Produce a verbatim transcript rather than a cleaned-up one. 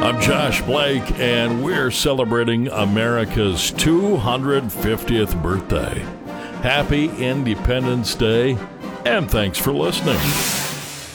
I'm Josh Blake, and we're celebrating America's two hundred fiftieth birthday. Happy Independence Day, and thanks for listening.